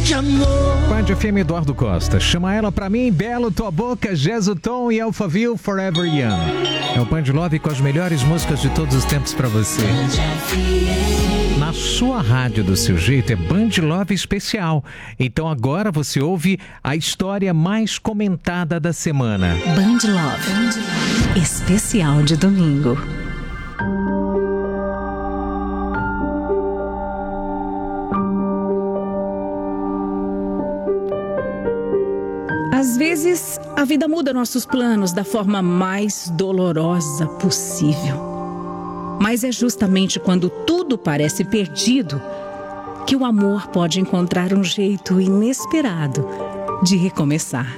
de amor. Rádio FM Eduardo Costa. Chama ela pra mim, Belo, Tua Boca, Jesutom e Alphaville, Forever Young. É o Band Love com as melhores músicas de todos os tempos pra você. Na sua rádio do seu jeito é Band Love especial. Então agora você ouve a história mais comentada da semana. Band Love especial de domingo. Às vezes, a vida muda nossos planos da forma mais dolorosa possível. Mas é justamente quando tudo parece perdido que o amor pode encontrar um jeito inesperado de recomeçar.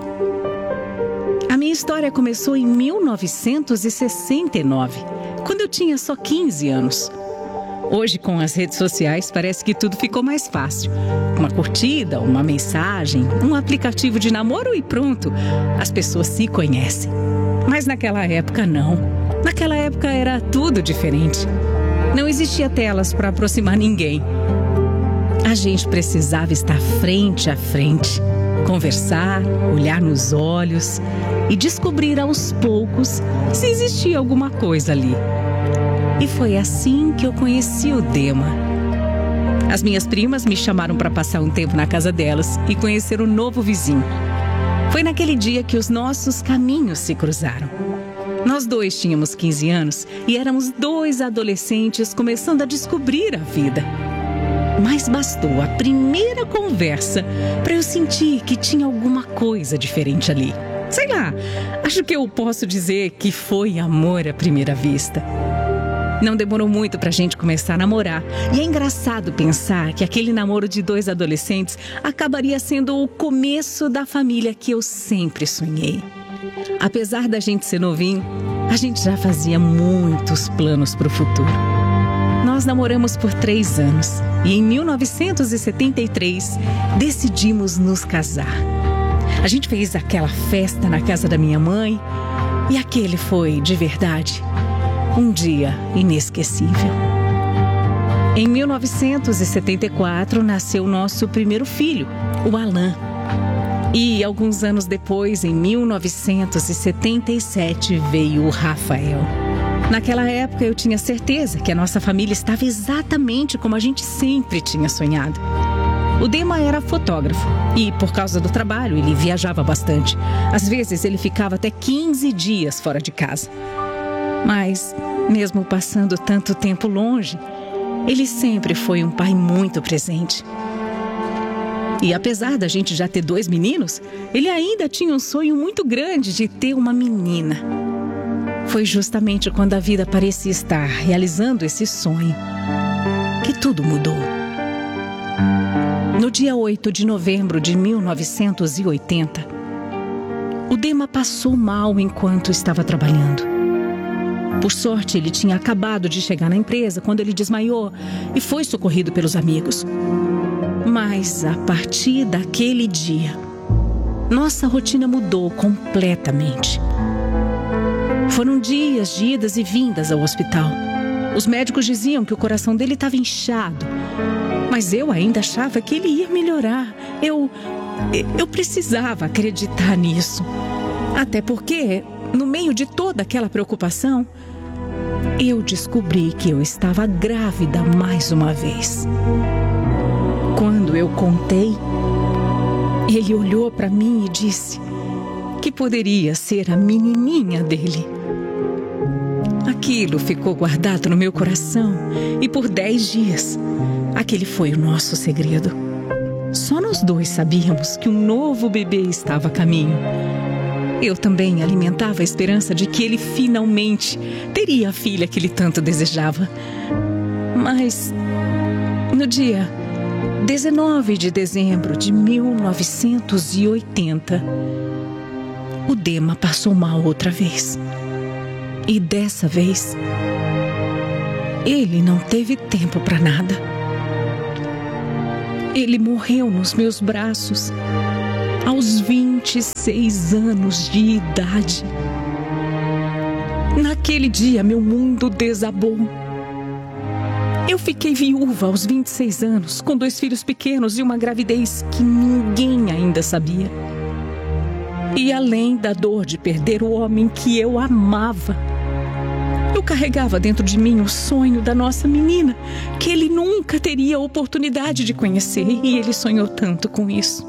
A minha história começou em 1969, quando eu tinha só 15 anos. Hoje, com as redes sociais, parece que tudo ficou mais fácil. Uma curtida, uma mensagem, um aplicativo de namoro e pronto, as pessoas se conhecem. Mas naquela época, não. Naquela época era tudo diferente. Não existia telas para aproximar ninguém. A gente precisava estar frente a frente, conversar, olhar nos olhos e descobrir aos poucos se existia alguma coisa ali. E foi assim que eu conheci o Dema. As minhas primas me chamaram para passar um tempo na casa delas e conhecer o novo vizinho. Foi naquele dia que os nossos caminhos se cruzaram. Nós dois tínhamos 15 anos e éramos dois adolescentes começando a descobrir a vida. Mas bastou a primeira conversa para eu sentir que tinha alguma coisa diferente ali. Sei lá, acho que eu posso dizer que foi amor à primeira vista. Não demorou muito pra gente começar a namorar. E é engraçado pensar que aquele namoro de dois adolescentes acabaria sendo o começo da família que eu sempre sonhei. Apesar da gente ser novinho, a gente já fazia muitos planos pro futuro. Nós namoramos por 3 anos e em 1973 decidimos nos casar. A gente fez aquela festa na casa da minha mãe e aquele foi, de verdade, um dia inesquecível. Em 1974, nasceu nosso primeiro filho, o Alan. E alguns anos depois, em 1977, veio o Rafael. Naquela época, eu tinha certeza que a nossa família estava exatamente como a gente sempre tinha sonhado. O Dema era fotógrafo e, por causa do trabalho, ele viajava bastante. Às vezes, ele ficava até 15 dias fora de casa. Mas, mesmo passando tanto tempo longe, ele sempre foi um pai muito presente. E apesar da gente já ter 2 meninos, ele ainda tinha um sonho muito grande de ter uma menina. Foi justamente quando a vida parecia estar realizando esse sonho que tudo mudou. No dia 8 de novembro de 1980, o Dema passou mal enquanto estava trabalhando. Por sorte, ele tinha acabado de chegar na empresa quando ele desmaiou e foi socorrido pelos amigos. Mas, a partir daquele dia, nossa rotina mudou completamente. Foram dias de idas e vindas ao hospital. Os médicos diziam que o coração dele estava inchado, mas eu ainda achava que ele ia melhorar. Eu precisava acreditar nisso. Até porque, no meio de toda aquela preocupação, eu descobri que eu estava grávida mais uma vez. Quando eu contei, ele olhou para mim e disse que poderia ser a menininha dele. Aquilo ficou guardado no meu coração e por 10 dias, aquele foi o nosso segredo. Só nós dois sabíamos que um novo bebê estava a caminho. Eu também alimentava a esperança de que ele finalmente teria a filha que ele tanto desejava. Mas, no dia 19 de dezembro de 1980, o Dema passou mal outra vez. E dessa vez, ele não teve tempo para nada. Ele morreu nos meus braços aos 26 anos de idade. Naquele dia, meu mundo desabou. Eu fiquei viúva aos 26 anos, com 2 filhos pequenos e uma gravidez que ninguém ainda sabia. E além da dor de perder o homem que eu amava, eu carregava dentro de mim o sonho da nossa menina, que ele nunca teria a oportunidade de conhecer, e ele sonhou tanto com isso.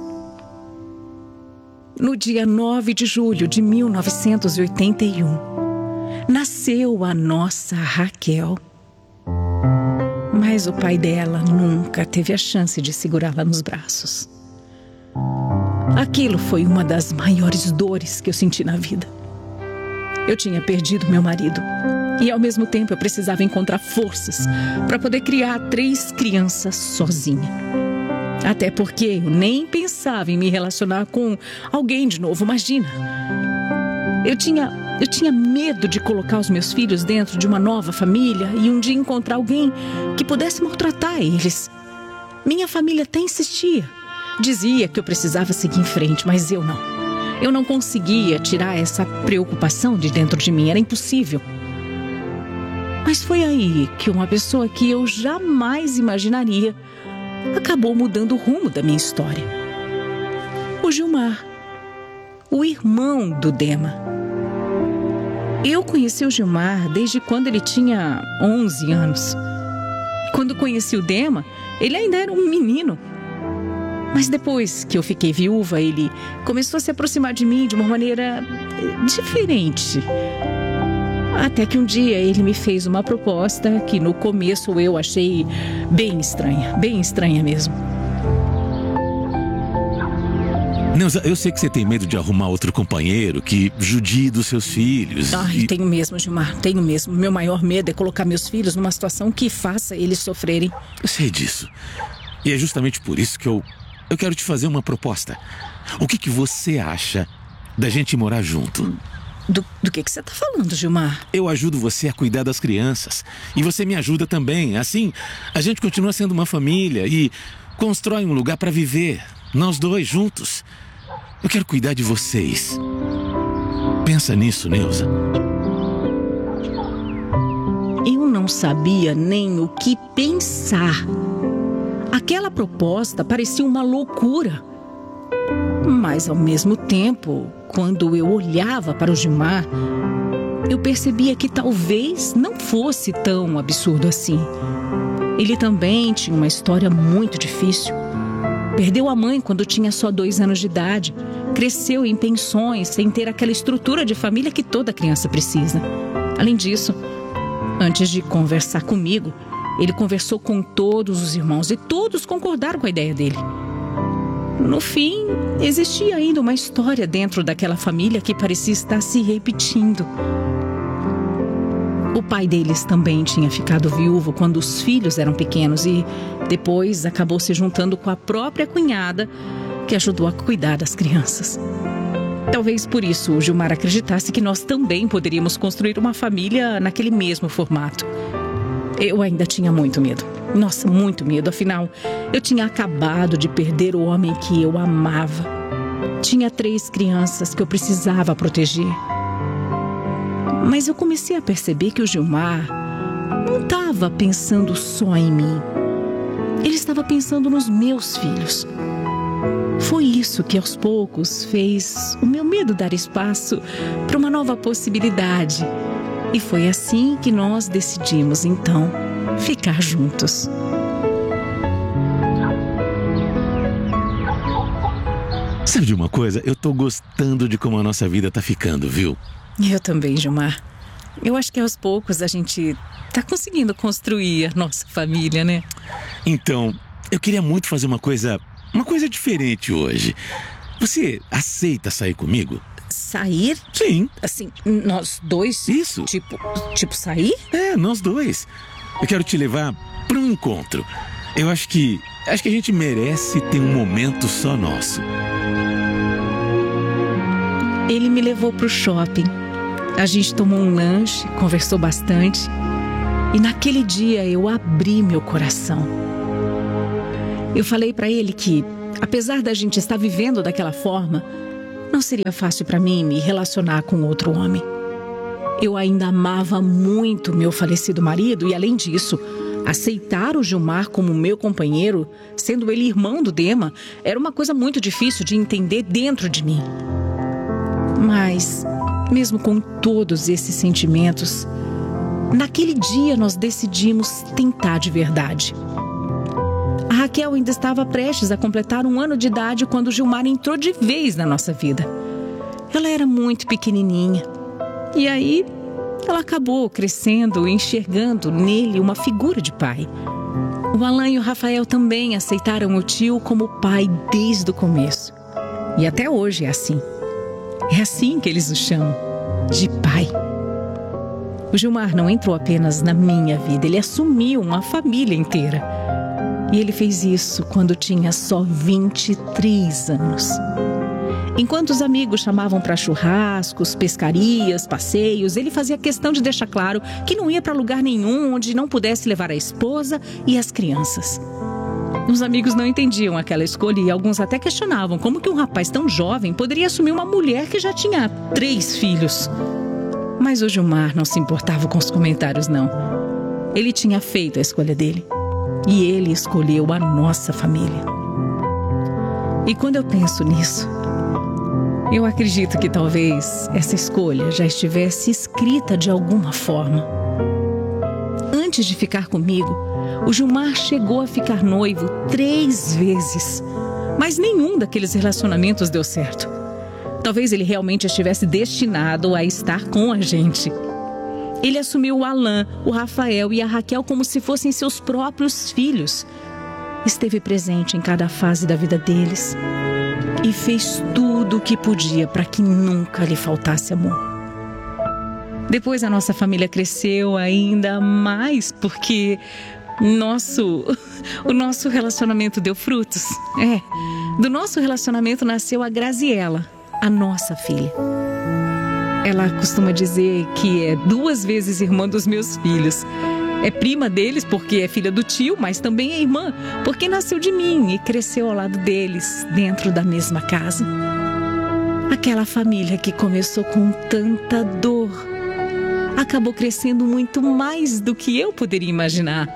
No dia 9 de julho de 1981, nasceu a nossa Raquel. Mas o pai dela nunca teve a chance de segurá-la nos braços. Aquilo foi uma das maiores dores que eu senti na vida. Eu tinha perdido meu marido e, ao mesmo tempo, eu precisava encontrar forças para poder criar 3 crianças sozinha. Até porque eu nem pensava em me relacionar com alguém de novo, imagina. Eu tinha medo de colocar os meus filhos dentro de uma nova família e um dia encontrar alguém que pudesse maltratar eles. Minha família até insistia. Dizia que eu precisava seguir em frente, mas eu não. Eu não conseguia tirar essa preocupação de dentro de mim, era impossível. Mas foi aí que uma pessoa que eu jamais imaginaria acabou mudando o rumo da minha história. O Gilmar, o irmão do Dema. Eu conheci o Gilmar desde quando ele tinha 11 anos. Quando conheci o Dema, ele ainda era um menino. Mas depois que eu fiquei viúva, ele começou a se aproximar de mim de uma maneira diferente. Até que um dia ele me fez uma proposta que no começo eu achei bem estranha mesmo. Neuza, eu sei que você tem medo de arrumar outro companheiro que judie dos seus filhos. Ai, tenho mesmo, Gilmar, tenho mesmo. Meu maior medo é colocar meus filhos numa situação que faça eles sofrerem. Eu sei disso. E é justamente por isso que eu quero te fazer uma proposta. O que você acha da gente morar junto? Do que você tá falando, Gilmar? Eu ajudo você a cuidar das crianças. E você me ajuda também. Assim, a gente continua sendo uma família e constrói um lugar para viver. Nós dois juntos. Eu quero cuidar de vocês. Pensa nisso, Neuza. Eu não sabia nem o que pensar. Aquela proposta parecia uma loucura. Mas, ao mesmo tempo, quando eu olhava para o Gilmar, eu percebia que talvez não fosse tão absurdo assim. Ele também tinha uma história muito difícil. Perdeu a mãe quando tinha só 2 anos de idade. Cresceu em pensões, sem ter aquela estrutura de família que toda criança precisa. Além disso, antes de conversar comigo, ele conversou com todos os irmãos e todos concordaram com a ideia dele. No fim, existia ainda uma história dentro daquela família que parecia estar se repetindo. O pai deles também tinha ficado viúvo quando os filhos eram pequenos e depois acabou se juntando com a própria cunhada, que ajudou a cuidar das crianças. Talvez por isso o Gilmar acreditasse que nós também poderíamos construir uma família naquele mesmo formato. Eu ainda tinha muito medo. Nossa, muito medo. Afinal, eu tinha acabado de perder o homem que eu amava. Tinha 3 crianças que eu precisava proteger. Mas eu comecei a perceber que o Gilmar não estava pensando só em mim. Ele estava pensando nos meus filhos. Foi isso que aos poucos fez o meu medo dar espaço para uma nova possibilidade. E foi assim que nós decidimos, então, ficar juntos. Sabe de uma coisa? Eu tô gostando de como a nossa vida tá ficando, viu? Eu também, Gilmar. Eu acho que aos poucos a gente tá conseguindo construir a nossa família, né? Então, eu queria muito fazer uma coisa diferente hoje. Você aceita sair comigo? Sair? Sim. Assim, nós dois? Isso. Tipo sair? É, nós dois. Eu quero te levar para um encontro. Eu acho que a gente merece ter um momento só nosso. Ele me levou pro shopping. A gente tomou um lanche, conversou bastante. E naquele dia eu abri meu coração. Eu falei para ele que, apesar da gente estar vivendo daquela forma, não seria fácil para mim me relacionar com outro homem. Eu ainda amava muito meu falecido marido e, além disso, Aceitar o Gilmar como meu companheiro, sendo ele irmão do Dema, era uma coisa muito difícil de entender dentro de mim. Mas, mesmo com todos esses sentimentos, naquele dia nós decidimos tentar de verdade. A Raquel ainda estava prestes a completar 1 ano de idade quando o Gilmar entrou de vez na nossa vida. Ela era muito pequenininha. E aí, ela acabou crescendo e enxergando nele uma figura de pai. O Alan e o Rafael também aceitaram o tio como pai desde o começo. E até hoje é assim. É assim que eles o chamam, de pai. O Gilmar não entrou apenas na minha vida, ele assumiu uma família inteira. E ele fez isso quando tinha só 23 anos. Enquanto os amigos chamavam para churrascos, pescarias, passeios, ele fazia questão de deixar claro que não ia para lugar nenhum onde não pudesse levar a esposa e as crianças. Os amigos não entendiam aquela escolha e alguns até questionavam como que um rapaz tão jovem poderia assumir uma mulher que já tinha 3 filhos. Mas o Gilmar não se importava com os comentários, não. Ele tinha feito a escolha dele. E ele escolheu a nossa família. E quando eu penso nisso, eu acredito que talvez essa escolha já estivesse escrita de alguma forma. Antes de ficar comigo, o Gilmar chegou a ficar noivo 3 vezes. Mas nenhum daqueles relacionamentos deu certo. Talvez ele realmente estivesse destinado a estar com a gente. Ele assumiu o Alan, o Rafael e a Raquel como se fossem seus próprios filhos. Esteve presente em cada fase da vida deles. E fez tudo o que podia para que nunca lhe faltasse amor. Depois a nossa família cresceu ainda mais porque o nosso relacionamento deu frutos. Do nosso relacionamento nasceu a Graziela, a nossa filha. Ela costuma dizer que é 2 vezes irmã dos meus filhos. É prima deles porque é filha do tio, mas também é irmã porque nasceu de mim e cresceu ao lado deles, dentro da mesma casa. Aquela família que começou com tanta dor acabou crescendo muito mais do que eu poderia imaginar.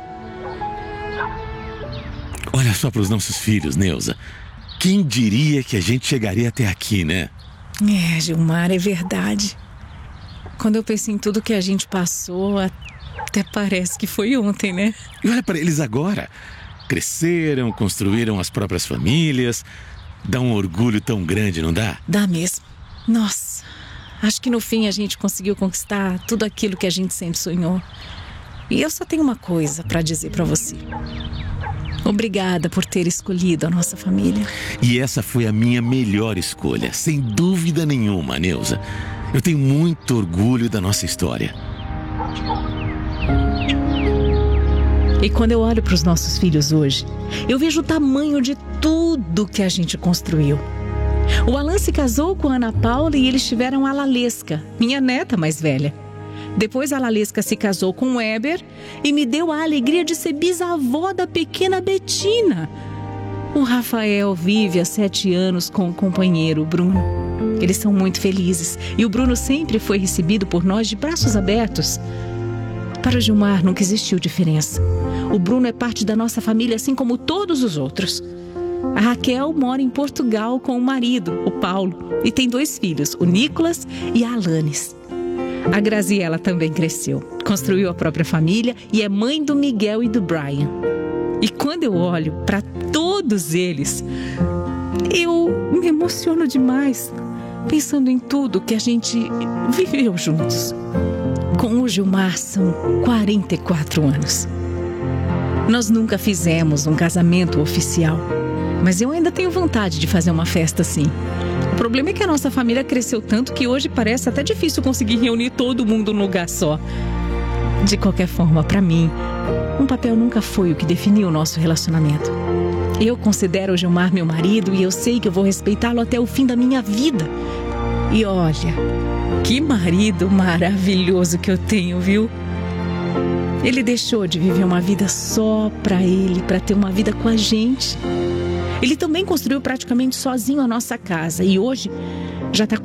Olha só para os nossos filhos, Neuza. Quem diria que a gente chegaria até aqui, né? Gilmar, é verdade. Quando eu penso em tudo que a gente passou, até parece que foi ontem, né? E olha para eles agora. Cresceram, construíram as próprias famílias. Dá um orgulho tão grande, não dá? Dá mesmo. Nossa, acho que no fim a gente conseguiu conquistar tudo aquilo que a gente sempre sonhou. E eu só tenho uma coisa para dizer para você. Obrigada por ter escolhido a nossa família. E essa foi a minha melhor escolha, sem dúvida nenhuma, Neuza. Eu tenho muito orgulho da nossa história. E quando eu olho para os nossos filhos hoje, eu vejo o tamanho de tudo que a gente construiu. O Alan se casou com a Ana Paula e eles tiveram a Lalesca, minha neta mais velha. Depois a Lalesca se casou com o Weber e me deu a alegria de ser bisavó da pequena Betina. O Rafael vive há 7 anos com o companheiro, o Bruno. Eles são muito felizes e o Bruno sempre foi recebido por nós de braços abertos. Para o Gilmar nunca existiu diferença. O Bruno é parte da nossa família assim como todos os outros. A Raquel mora em Portugal com o marido, o Paulo, e tem 2 filhos, o Nicolas e a Alanis. A Graziela também cresceu, construiu a própria família e é mãe do Miguel e do Brian. E quando eu olho para todos eles, eu me emociono demais, pensando em tudo que a gente viveu juntos. Com o Gilmar são 44 anos. Nós nunca fizemos um casamento oficial, mas eu ainda tenho vontade de fazer uma festa assim. O problema é que a nossa família cresceu tanto que hoje parece até difícil conseguir reunir todo mundo num lugar só. De qualquer forma, para mim, um papel nunca foi o que definiu o nosso relacionamento. Eu considero o Gilmar meu marido e eu sei que eu vou respeitá-lo até o fim da minha vida. E olha, que marido maravilhoso que eu tenho, viu? Ele deixou de viver uma vida só para ele, para ter uma vida com a gente. Ele também construiu praticamente sozinho a nossa casa e hoje já está